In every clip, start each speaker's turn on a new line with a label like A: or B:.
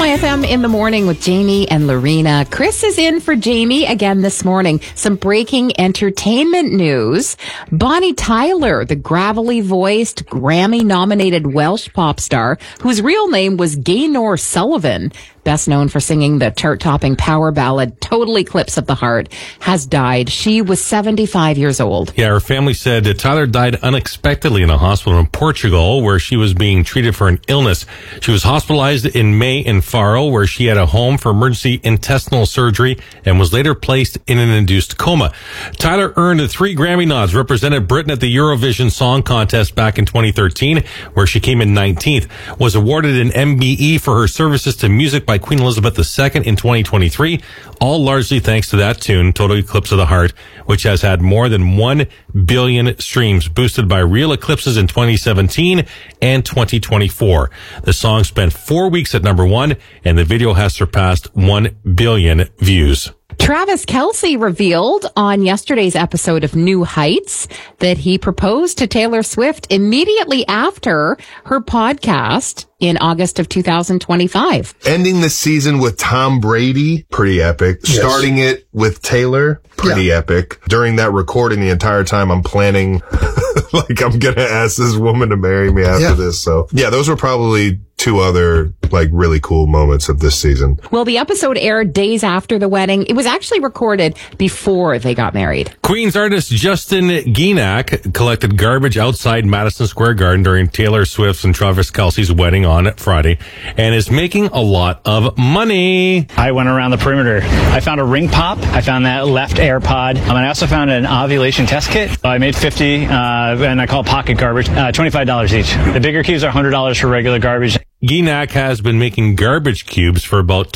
A: My FM in the morning with Jamie and Lorena. Chris is in for Jamie again this morning. Some breaking entertainment news. Bonnie Tyler, the gravelly-voiced, Grammy-nominated Welsh pop star, whose real name was Gaynor Sullivan, best known for singing the chart-topping power ballad Total Eclipse of the Heart, has died. She was 75 years old.
B: Yeah, her family said that Tyler died unexpectedly in a hospital in Portugal where she was being treated for an illness. She was hospitalized in May in Faro, where she had a home for emergency intestinal surgery and was later placed in an induced coma. Tyler earned 3 Grammy nods, represented Britain at the Eurovision Song Contest back in 2013, where she came in 19th, was awarded an MBE for her services to music by Queen Elizabeth II in 2023, all largely thanks to that tune, Total Eclipse of the Heart, which has had more than 1 billion streams, boosted by real eclipses in 2017 and 2024. The song spent 4 weeks at number 1, and the video has surpassed 1 billion views.
A: Travis Kelce revealed on yesterday's episode of New Heights that he proposed to Taylor Swift immediately after her podcast in August of 2025.
C: Ending the season with Tom Brady, pretty epic. Yes. Starting it with Taylor, pretty epic. During that recording, the entire time I'm planning, like, I'm going to ask this woman to marry me after this. So, yeah, those were probably 2 other, like, really cool moments of this season.
A: Well, the episode aired days after the wedding. It was actually recorded before they got married.
B: Queen's artist Justin Guianac collected garbage outside Madison Square Garden during Taylor Swift's and Travis Kelce's wedding on Friday and is making a lot of money.
D: I went around the perimeter. I found a ring pop. I found that left AirPod. And I also found an ovulation test kit. I made 50, and I call it pocket garbage, $25 each. The bigger cubes are $100 for regular garbage.
B: Guianac has been making garbage cubes for about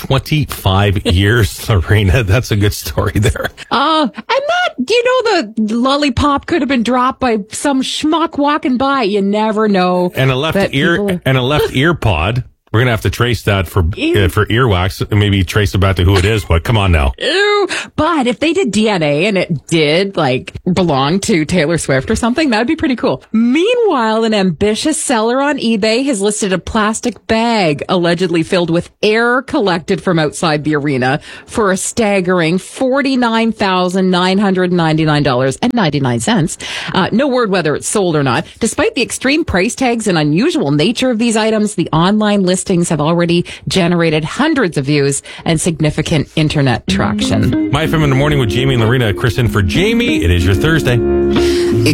B: 25 years, Lorena. That's a good story there.
A: And that, the lollipop could have been dropped by some schmuck walking by. You never know.
B: And a left ear pod. We're going to have to trace that for earwax and maybe trace it back to who it is, but come on now.
A: Ew. But if they did DNA and it did, belong to Taylor Swift or something, that'd be pretty cool. Meanwhile, an ambitious seller on eBay has listed a plastic bag allegedly filled with air collected from outside the arena for a staggering $49,999.99. No word whether it's sold or not. Despite the extreme price tags and unusual nature of these items, the online listings have already generated hundreds of views and significant internet traction.
B: My FM in the morning with Jamie and Lorena. Chris in for Jamie. It is your Thursday.